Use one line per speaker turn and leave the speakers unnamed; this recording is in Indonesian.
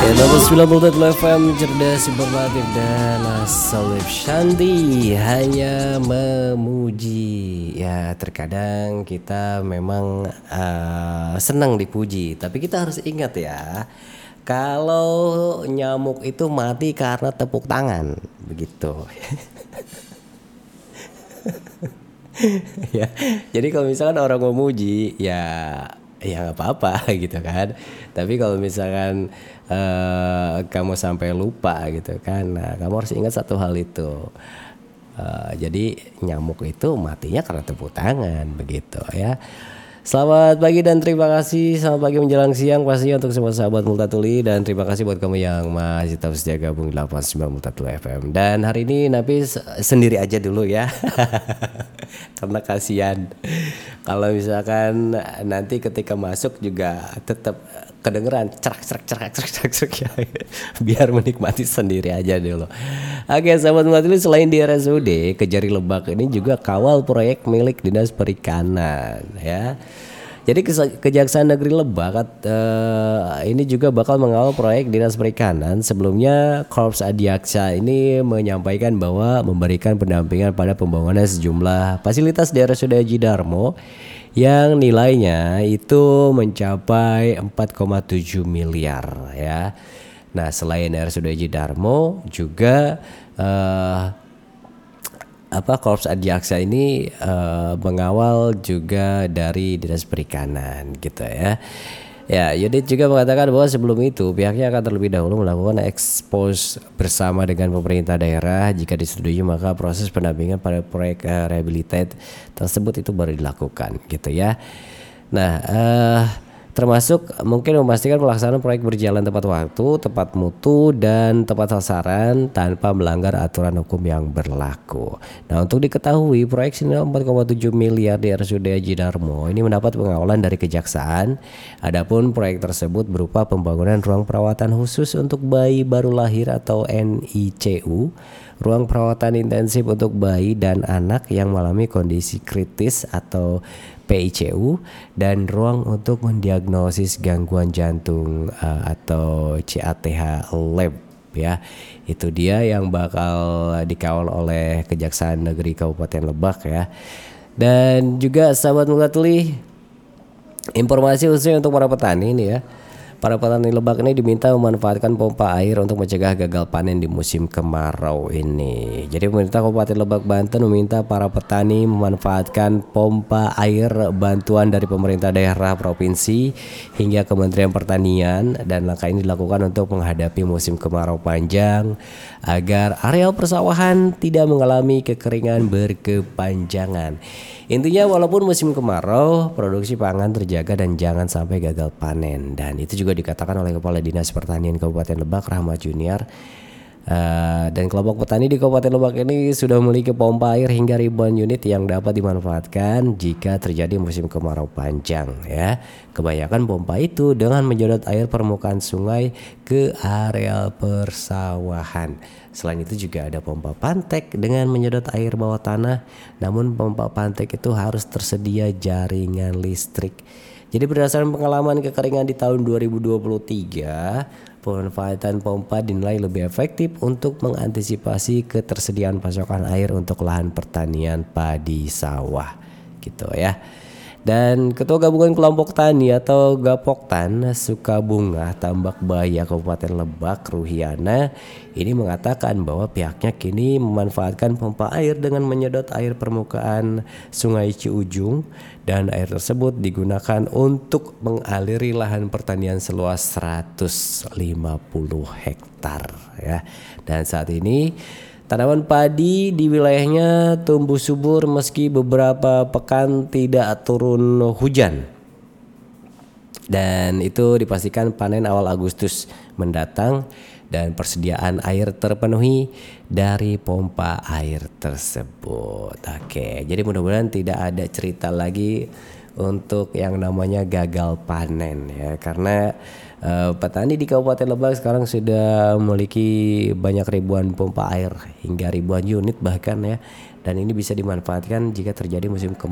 90.2 FM cerdas, informatif dan solid. Shanti hanya memuji. Ya terkadang kita memang senang dipuji, tapi kita harus ingat ya, kalau nyamuk itu mati karena tepuk tangan, begitu. Ya, jadi kalau misalkan orang memuji, ya nggak apa-apa gitu kan. Tapi kalau misalkan kamu sampai lupa gitu kan, nah kamu harus ingat satu hal itu. Jadi nyamuk itu matinya karena tepuk tangan, begitu ya. Selamat pagi dan terima kasih. Selamat pagi menjelang siang pastinya untuk semua sahabat Multatuli, dan terima kasih buat kamu yang masih tetap setia gabung di 89 Multatuli FM. Dan hari ini Nafis sendiri aja dulu ya. Karena kasihan kalau misalkan nanti ketika masuk juga tetap kedengeran cerak ya. Biar menikmati sendiri aja dulu. Oke, sahabat Multatuli, selain di RSUD Kejari Lebak ini juga kawal proyek milik Dinas Perikanan ya. Jadi Kejaksaan Negeri Lebak ini juga bakal mengawal proyek Dinas Perikanan. Sebelumnya Korps Adiaksa ini menyampaikan bahwa memberikan pendampingan pada pembangunan sejumlah fasilitas di RSUD Haji Darmo yang nilainya itu mencapai 4,7 miliar ya. Nah, selain RSUD Haji Darmo juga Korps Adiaksa ini mengawal juga dari Dinas Perikanan gitu ya. Ya, Yudit juga mengatakan bahwa sebelum itu pihaknya akan terlebih dahulu melakukan ekspos bersama dengan pemerintah daerah. Jika disetujui maka proses pendampingan pada proyek rehabilitate tersebut itu baru dilakukan gitu ya. Nah, termasuk mungkin memastikan pelaksanaan proyek berjalan tepat waktu, tepat mutu, dan tepat sasaran tanpa melanggar aturan hukum yang berlaku. Nah, untuk diketahui proyek senilai 4,7 miliar di RSUD Haji Darmo ini mendapat pengawalan dari Kejaksaan. Adapun proyek tersebut berupa pembangunan ruang perawatan khusus untuk bayi baru lahir atau NICU, ruang perawatan intensif untuk bayi dan anak yang mengalami kondisi kritis atau PICU, dan ruang untuk mendiagnosis gangguan jantung atau CATH lab ya. Itu dia yang bakal dikawal oleh Kejaksaan Negeri Kabupaten Lebak ya. Dan juga sahabat Multatuli, informasi khususnya untuk para petani ini ya. Para petani Lebak ini diminta memanfaatkan pompa air untuk mencegah gagal panen di musim kemarau ini. Jadi pemerintah Kabupaten Lebak Banten meminta para petani memanfaatkan pompa air bantuan dari pemerintah daerah, provinsi hingga Kementerian Pertanian, dan langkah ini dilakukan untuk menghadapi musim kemarau panjang agar areal persawahan tidak mengalami kekeringan berkepanjangan. Intinya walaupun musim kemarau, produksi pangan terjaga dan jangan sampai gagal panen. Dan itu juga dikatakan oleh Kepala Dinas Pertanian Kabupaten Lebak, Rahmat Junior. Dan kelompok petani di Kabupaten Lebak ini sudah memiliki pompa air hingga ribuan unit yang dapat dimanfaatkan jika terjadi musim kemarau panjang ya. Kebanyakan pompa itu dengan menyedot air permukaan sungai ke areal persawahan. Selain itu juga ada pompa pantek dengan menyedot air bawah tanah. Namun pompa pantek itu harus tersedia jaringan listrik. Jadi berdasarkan pengalaman kekeringan di tahun 2023, pemanfaatan pompa dinilai lebih efektif untuk mengantisipasi ketersediaan pasokan air untuk lahan pertanian padi sawah gitu ya. Dan Ketua Gabungan Kelompok Tani atau Gapoktan Sukabunga Tambak Baya Kabupaten Lebak, Ruhiana, ini mengatakan bahwa pihaknya kini memanfaatkan pompa air dengan menyedot air permukaan Sungai Ciujung, dan air tersebut digunakan untuk mengaliri lahan pertanian seluas 150 hektar ya. Dan saat ini tanaman padi di wilayahnya tumbuh subur meski beberapa pekan tidak turun hujan. Dan itu dipastikan panen awal Agustus mendatang dan persediaan air terpenuhi dari pompa air tersebut. Oke, jadi mudah-mudahan tidak ada cerita lagi untuk yang namanya gagal panen ya, karena petani di Kabupaten Lebak sekarang sudah memiliki banyak ribuan pompa air hingga ribuan unit bahkan ya, dan ini bisa dimanfaatkan jika terjadi musim kemarau